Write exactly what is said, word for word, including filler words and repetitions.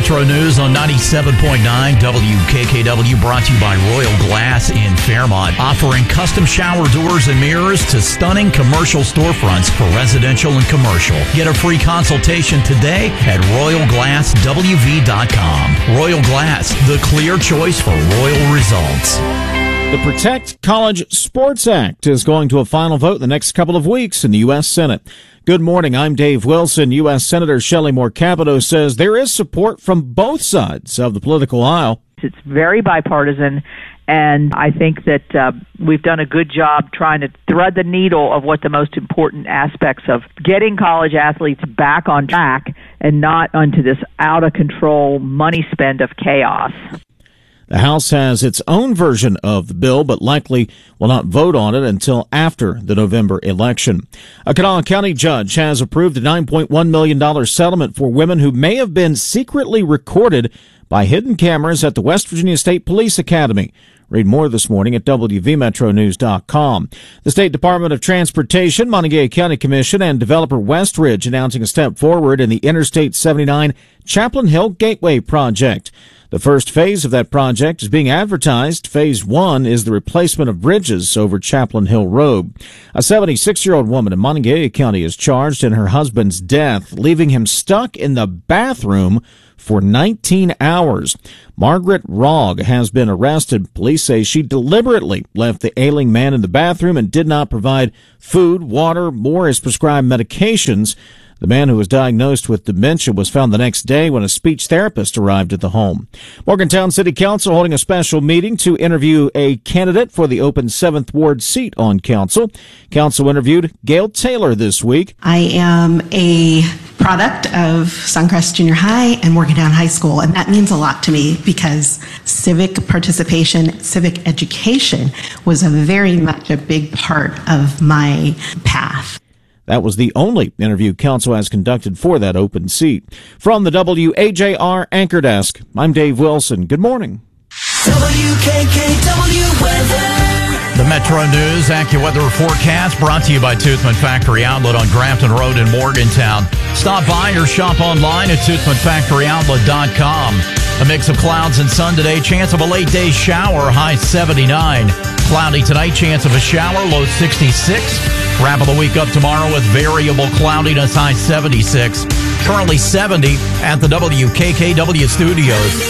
Metro News on ninety-seven point nine W K K W, brought to you by Royal Glass in Fairmont, offering custom shower doors and mirrors to stunning commercial storefronts for residential and commercial. Get a free consultation today at royal glass w v dot com. Royal Glass, the clear choice for royal results. The Protect College Sports Act is going to a final vote in the next couple of weeks in the U S Senate. Good morning, I'm Dave Wilson. U S Senator Shelley Moore Capito says there is support from both sides of the political aisle. It's very bipartisan, and I think that uh, we've done a good job trying to thread the needle of what the most important aspects of getting college athletes back on track and not onto this out-of-control money spend of chaos. The House has its own version of the bill, but likely will not vote on it until after the November election. A Kanawha County judge has approved a nine point one million dollars settlement for women who may have been secretly recorded by hidden cameras at the West Virginia State Police Academy. Read more this morning at w v metro news dot com. The State Department of Transportation, Montague County Commission, and developer Westridge announcing a step forward in the Interstate seventy-nine Chaplain Hill Gateway project. The first phase of that project is being advertised. Phase one is the replacement of bridges over Chaplain Hill Road. A seventy-six-year-old woman in Montague County is charged in her husband's death, leaving him stuck in the bathroom for nineteen hours. Margaret Rogg has been arrested. Police say she deliberately left the ailing man in the bathroom and did not provide food, water, or his prescribed medications. The man who was diagnosed with dementia was found the next day when a speech therapist arrived at the home. Morgantown City Council holding a special meeting to interview a candidate for the open seventh Ward seat on council. Council interviewed Gail Taylor this week. I am a product of Suncrest Junior High and Morgantown High School, and that means a lot to me because civic participation, civic education was a very much a big part of my path. That was the only interview council has conducted for that open seat. From the W A J R Anchor Desk, I'm Dave Wilson. Good morning. W K K W weather. The Metro News AccuWeather forecast brought to you by Toothman Factory Outlet on Grafton Road in Morgantown. Stop by or shop online at toothman factory outlet dot com. A mix of clouds and sun today. Chance of a late day shower, high seventy-nine. Cloudy tonight, chance of a shower, low sixty-six. Wrap of the week up tomorrow with variable cloudiness, high seventy-six. Currently seventy at the W K K W studios.